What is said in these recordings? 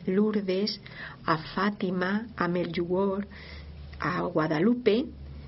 Lourdes, a Fátima, a Medjugorje, a Guadalupe,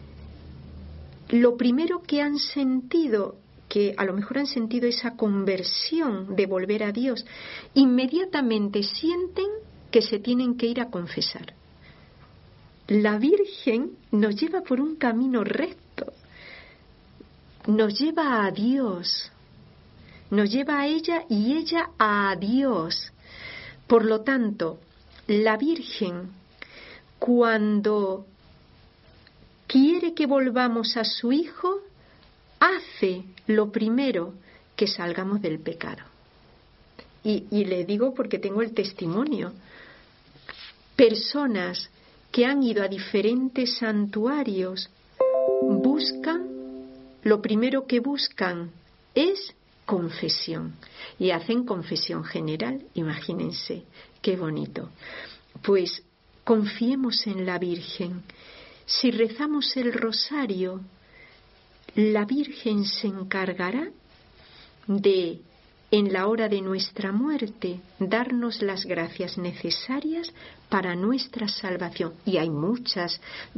lo primero que han sentido, que a lo mejor han sentido esa conversión de volver a Dios, inmediatamente sienten que se tienen que ir a confesar. La Virgen nos lleva por un camino recto, nos lleva a Dios, nos lleva a ella y ella a Dios. Por lo tanto, la Virgen, cuando quiere que volvamos a su Hijo, hace lo primero, que salgamos del pecado. Y le digo porque tengo el testimonio. Personas que han ido a diferentes santuarios lo primero que buscan es confesión. Y hacen confesión general, imagínense, qué bonito. Pues confiemos en la Virgen. Si rezamos el rosario, la Virgen se encargará de, en la hora de nuestra muerte, darnos las gracias necesarias para nuestra salvación. Y hay muchas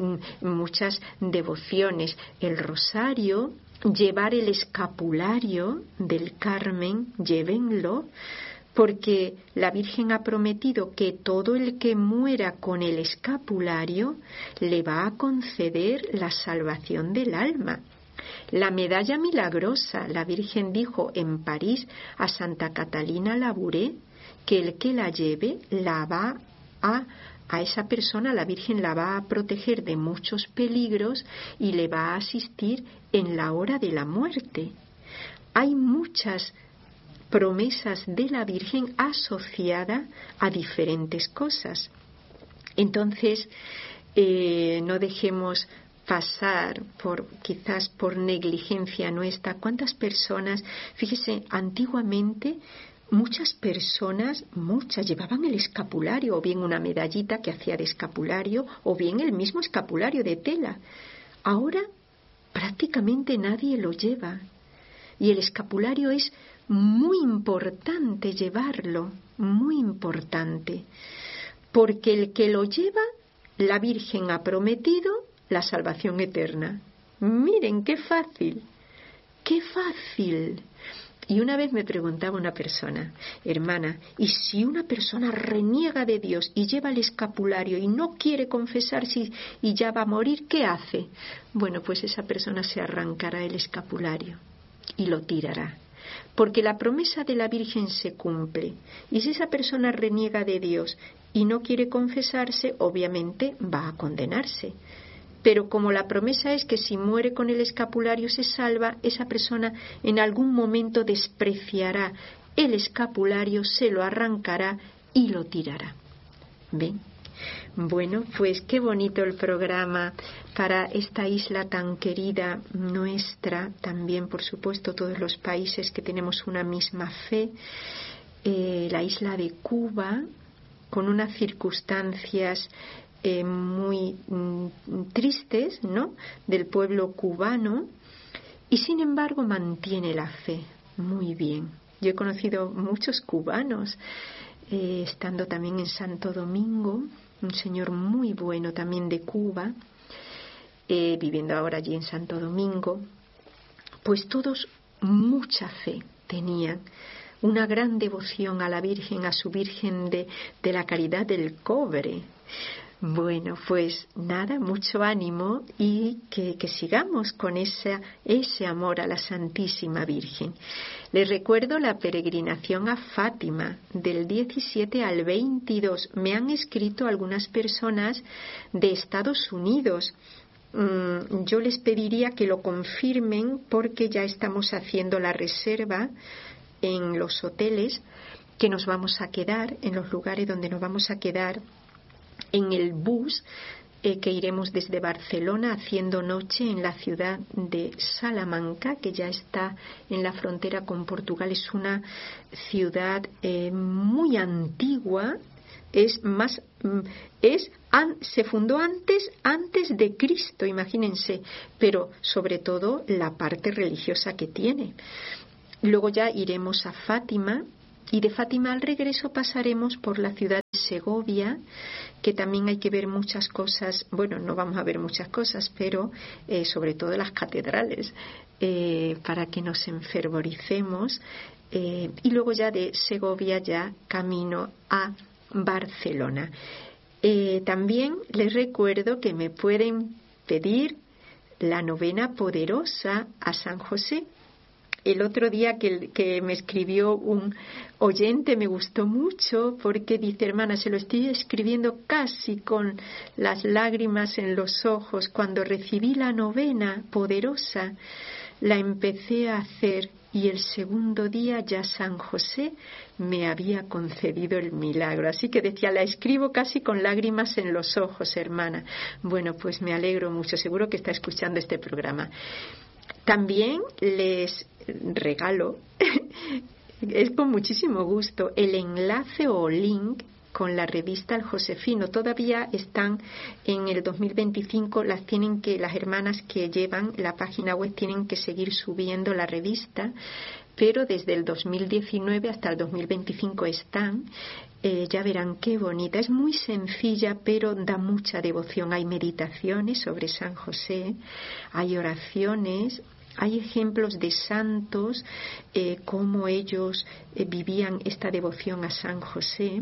devociones. El rosario, llevar el escapulario del Carmen, llévenlo, porque la Virgen ha prometido que todo el que muera con el escapulario le va a conceder la salvación del alma. La medalla milagrosa, la Virgen dijo en París a Santa Catalina Labouré que el que la lleve la va a esa persona, la Virgen la va a proteger de muchos peligros y le va a asistir en la hora de la muerte. Hay muchas promesas de la Virgen asociada a diferentes cosas. Entonces, no dejemos pasar quizás por negligencia nuestra. ¿Cuántas personas? Fíjese, antiguamente muchas personas llevaban el escapulario, o bien una medallita que hacía de escapulario, o bien el mismo escapulario de tela. Ahora prácticamente nadie lo lleva. Y el escapulario es muy importante llevarlo, muy importante, porque el que lo lleva, la Virgen ha prometido la salvación eterna. Miren, qué fácil, qué fácil. Y una vez me preguntaba una persona: hermana, ¿y si una persona reniega de Dios y lleva el escapulario y no quiere confesarse y ya va a morir, qué hace? Bueno, pues esa persona se arrancará el escapulario y lo tirará, porque la promesa de la Virgen se cumple. Y si esa persona reniega de Dios y no quiere confesarse, obviamente va a condenarse. Pero como la promesa es que si muere con el escapulario se salva, esa persona en algún momento despreciará el escapulario, se lo arrancará y lo tirará. ¿Ven? Bueno, pues qué bonito el programa para esta isla tan querida nuestra, también por supuesto todos los países que tenemos una misma fe, la isla de Cuba, con unas circunstancias muy tristes, ¿no?, del pueblo cubano, y sin embargo mantiene la fe muy bien. Yo he conocido muchos cubanos, estando también en Santo Domingo, un señor muy bueno también de Cuba, viviendo ahora allí en Santo Domingo. Pues todos mucha fe tenían, una gran devoción a la Virgen, a su Virgen de la Caridad del Cobre. Bueno, pues nada, mucho ánimo y que sigamos con ese amor a la Santísima Virgen. Les recuerdo la peregrinación a Fátima del 17 al 22. Me han escrito algunas personas de Estados Unidos. Yo les pediría que lo confirmen porque ya estamos haciendo la reserva en los hoteles que nos vamos a quedar, en los lugares donde nos vamos a quedar, en el bus que iremos desde Barcelona haciendo noche en la ciudad de Salamanca, que ya está en la frontera con Portugal. Es una ciudad muy antigua, se fundó antes de Cristo, imagínense, pero sobre todo la parte religiosa que tiene. Luego ya iremos a Fátima Y de Fátima al regreso pasaremos por la ciudad de Segovia, que también hay que ver muchas cosas. Bueno, no vamos a ver muchas cosas, pero sobre todo las catedrales, para que nos enfervoricemos. Y luego ya de Segovia ya camino a Barcelona. También les recuerdo que me pueden pedir la novena poderosa a San José. El otro día que me escribió un oyente me gustó mucho porque dice: hermana, se lo estoy escribiendo casi con las lágrimas en los ojos. Cuando recibí la novena poderosa, la empecé a hacer y el segundo día ya San José me había concedido el milagro. Así que decía, la escribo casi con lágrimas en los ojos, hermana. Bueno, pues me alegro mucho, seguro que está escuchando este programa. También les regalo, es con muchísimo gusto, el enlace o link con la revista El Josefino. Todavía están en el 2025, las hermanas que llevan la página web tienen que seguir subiendo la revista, pero desde el 2019 hasta el 2025 están. Ya verán qué bonita, es muy sencilla pero da mucha devoción. Hay meditaciones sobre San José, hay oraciones, hay ejemplos de santos, cómo ellos vivían esta devoción a San José.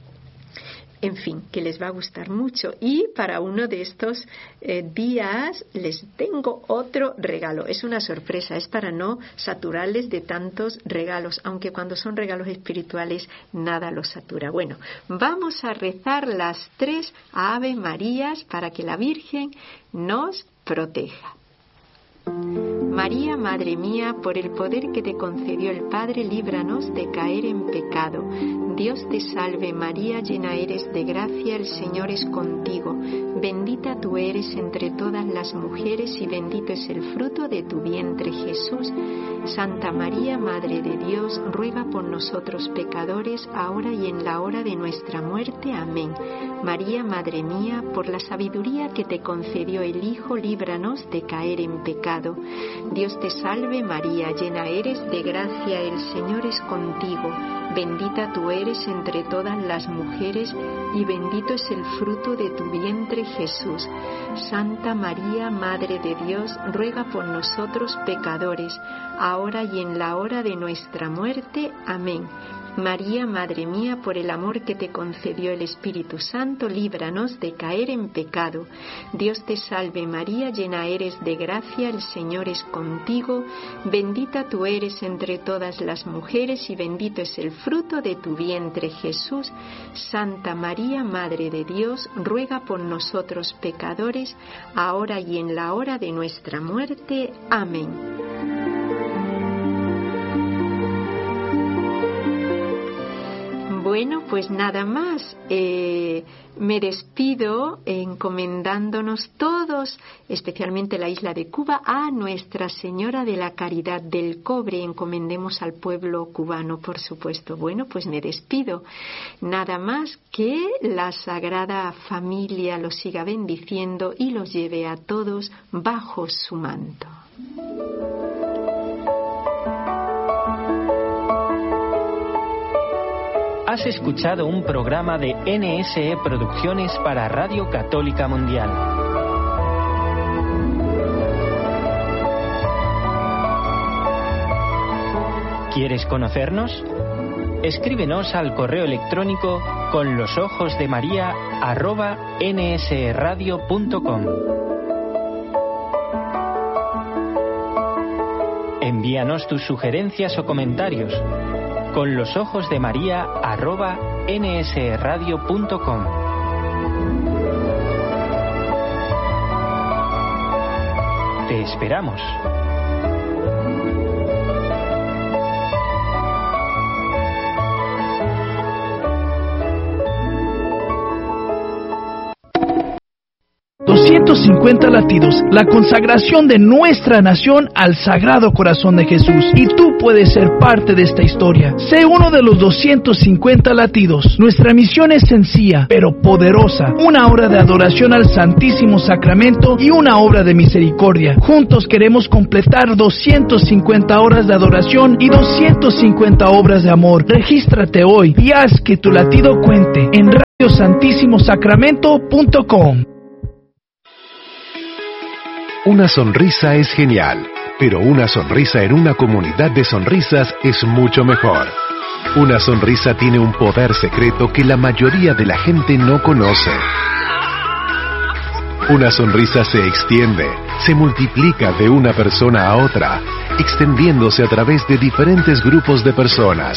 En fin, que les va a gustar mucho. Y para uno de estos días les tengo otro regalo. Es una sorpresa, es para no saturarles de tantos regalos, aunque cuando son regalos espirituales nada los satura. Bueno, vamos a rezar las 3 Ave Marías para que la Virgen nos proteja. María, Madre mía, por el poder que te concedió el Padre, líbranos de caer en pecado. Dios te salve María, llena eres de gracia, el Señor es contigo. Bendita tú eres entre todas las mujeres y bendito es el fruto de tu vientre, Jesús. Santa María, Madre de Dios, ruega por nosotros pecadores, ahora y en la hora de nuestra muerte. Amén. María, Madre mía, por la sabiduría que te concedió el Hijo, líbranos de caer en pecado. Dios te salve María, llena eres de gracia, el Señor es contigo. Bendita tú eres entre todas las mujeres y bendito es el fruto de tu vientre, Jesús. Santa María, Madre de Dios, ruega por nosotros pecadores, ahora y en la hora de nuestra muerte. Amén. María, Madre mía, por el amor que te concedió el Espíritu Santo, líbranos de caer en pecado. Dios te salve María, llena eres de gracia, el Señor es contigo. Bendita tú eres entre todas las mujeres y bendito es el fruto de tu vientre, Jesús. Santa María, Madre de Dios, ruega por nosotros pecadores, ahora y en la hora de nuestra muerte. Amén. Bueno, pues nada más. Me despido encomendándonos todos, especialmente la isla de Cuba, a Nuestra Señora de la Caridad del Cobre. Encomendemos al pueblo cubano, por supuesto. Bueno, pues me despido. Nada más, que la Sagrada Familia los siga bendiciendo y los lleve a todos bajo su manto. Has escuchado un programa de NSE Producciones para Radio Católica Mundial. ¿Quieres conocernos? Escríbenos al correo electrónico conlosojosdemaria@nsradio.com. Envíanos tus sugerencias o comentarios conlosojosdemaria@nsradio.com. Te esperamos. 250 latidos, la consagración de nuestra nación al Sagrado Corazón de Jesús. Y tú puedes ser parte de esta historia. Sé uno de los 250 latidos. Nuestra misión es sencilla, pero poderosa. Una hora de adoración al Santísimo Sacramento y una obra de misericordia. Juntos queremos completar 250 horas de adoración y 250 obras de amor. Regístrate hoy y haz que tu latido cuente en radiosantissimosacramento.com. Una sonrisa es genial, pero una sonrisa en una comunidad de sonrisas es mucho mejor. Una sonrisa tiene un poder secreto que la mayoría de la gente no conoce. Una sonrisa se extiende, se multiplica de una persona a otra, extendiéndose a través de diferentes grupos de personas.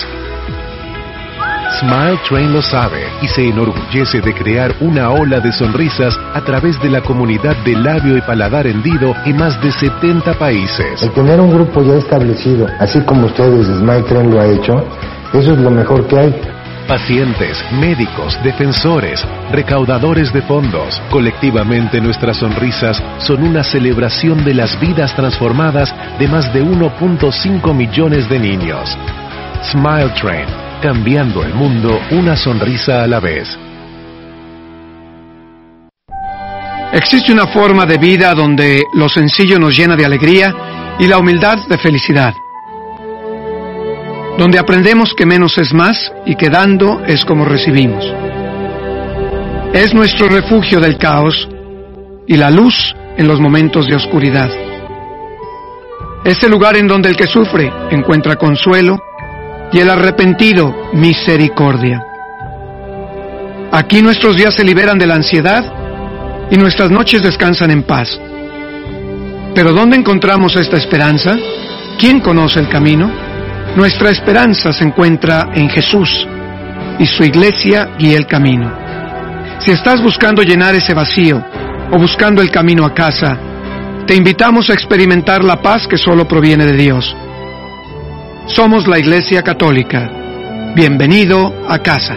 Smile Train lo sabe y se enorgullece de crear una ola de sonrisas a través de la comunidad de labio y paladar hendido en más de 70 países. El tener un grupo ya establecido, así como ustedes, Smile Train lo ha hecho, eso es lo mejor que hay. Pacientes, médicos, defensores, recaudadores de fondos. Colectivamente nuestras sonrisas son una celebración de las vidas transformadas de más de 1.5 millones de niños. Smile Train, cambiando el mundo una sonrisa a la vez. Existe una forma de vida donde lo sencillo nos llena de alegría y la humildad de felicidad. Donde aprendemos que menos es más y que dando es como recibimos. Es nuestro refugio del caos y la luz en los momentos de oscuridad. Es el lugar en donde el que sufre encuentra consuelo y el arrepentido misericordia. Aquí nuestros días se liberan de la ansiedad y nuestras noches descansan en paz. ¿Pero dónde encontramos esta esperanza? ¿Quién conoce el camino? Nuestra esperanza se encuentra en Jesús y su iglesia guía el camino. Si estás buscando llenar ese vacío o buscando el camino a casa, te invitamos a experimentar la paz que solo proviene de Dios. Somos la Iglesia Católica. Bienvenido a casa.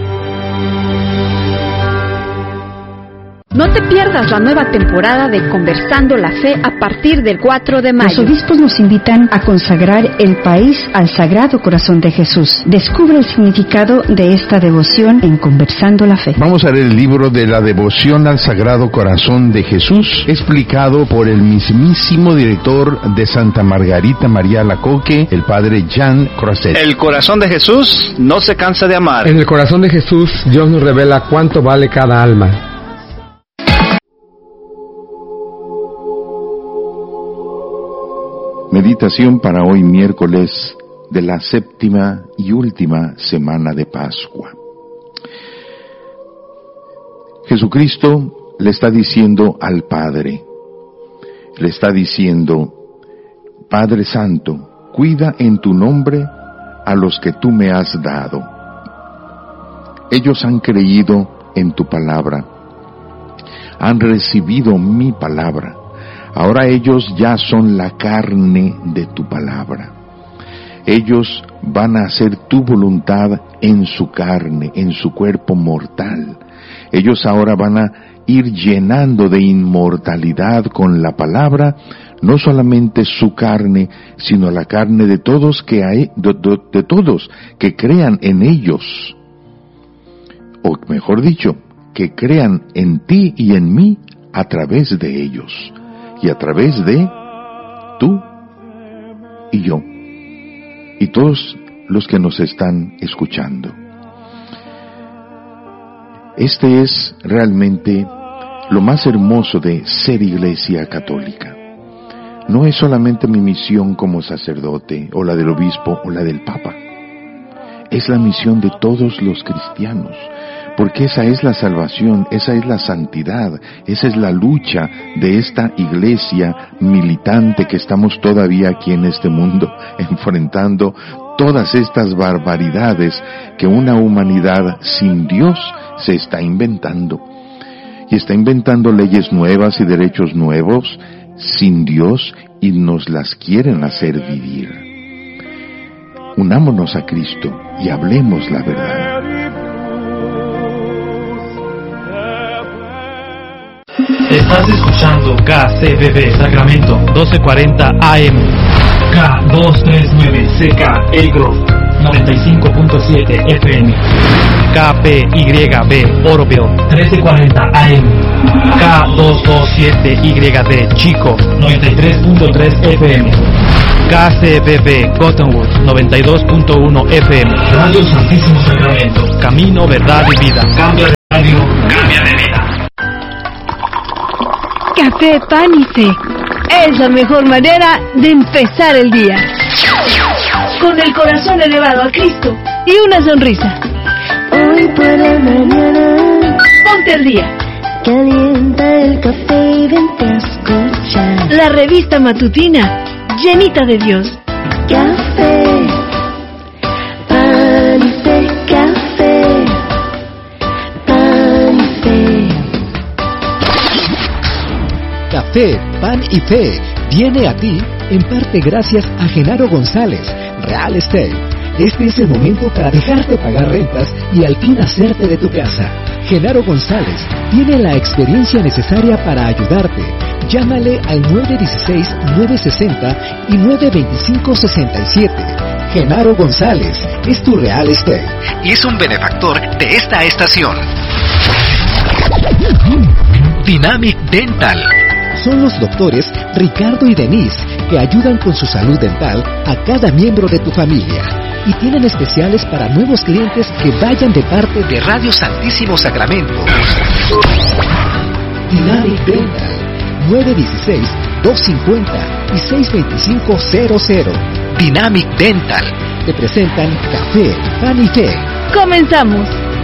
No te pierdas la nueva temporada de Conversando la Fe a partir del 4 de mayo. Los obispos nos invitan a consagrar el país al Sagrado Corazón de Jesús. Descubre el significado de esta devoción en Conversando la Fe. Vamos a leer el libro de la devoción al Sagrado Corazón de Jesús, explicado por el mismísimo director de Santa Margarita María Alacoque, el padre Jean Croiset. El corazón de Jesús no se cansa de amar. En el corazón de Jesús, Dios nos revela cuánto vale cada alma. Meditación para hoy miércoles de la 7ª y última semana de Pascua. Jesucristo le está diciendo al Padre, le está diciendo: Padre Santo, cuida en tu nombre a los que tú me has dado. Ellos han creído en tu palabra, han recibido mi palabra. Ahora ellos ya son la carne de tu palabra. Ellos van a hacer tu voluntad en su carne, en su cuerpo mortal. Ellos ahora van a ir llenando de inmortalidad con la palabra, no solamente su carne, sino la carne de todos de todos que crean en ellos. O mejor dicho, que crean en ti y en mí a través de ellos. Y a través de tú y yo, y todos los que nos están escuchando. Este es realmente lo más hermoso de ser Iglesia Católica. No es solamente mi misión como sacerdote, o la del obispo, o la del papa. Es la misión de todos los cristianos. Porque esa es la salvación, esa es la santidad, esa es la lucha de esta iglesia militante que estamos todavía aquí en este mundo, enfrentando todas estas barbaridades que una humanidad sin Dios se está inventando. Y está inventando leyes nuevas y derechos nuevos sin Dios y nos las quieren hacer vivir. Unámonos a Cristo y hablemos la verdad. Estás escuchando KCBB Sacramento 1240 AM, K239CK El Grove 95.7 FM, KPYB Oroville 1340 AM, K227YD Chico 93.3 FM, KCBB Cottonwood 92.1 FM, Radio Santísimo Sacramento, camino, verdad y vida. Cambia de radio, cambia de vida. Café, pan y fe es la mejor manera de empezar el día. Con el corazón elevado a Cristo y una sonrisa. Hoy por la mañana, ponte al día. Calienta el café y vente a escuchar la revista matutina llenita de Dios. Café, pan y fe, café, pan y fe. Café, pan y fe viene a ti en parte gracias a Genaro González, Real Estate. Este es el momento para dejarte pagar rentas y al fin hacerte de tu casa. Genaro González tiene la experiencia necesaria para ayudarte. Llámale al 916-960 y 925-67. Genaro González es tu Real Estate y es un benefactor de esta estación. Dynamic Dental. Son los doctores Ricardo y Denise que ayudan con su salud dental a cada miembro de tu familia y tienen especiales para nuevos clientes que vayan de parte de Radio Santísimo Sacramento. Dynamic Dental 916-250 y 625-00. Dynamic Dental. Te presentan Café, Pan y Fe. ¡Comenzamos!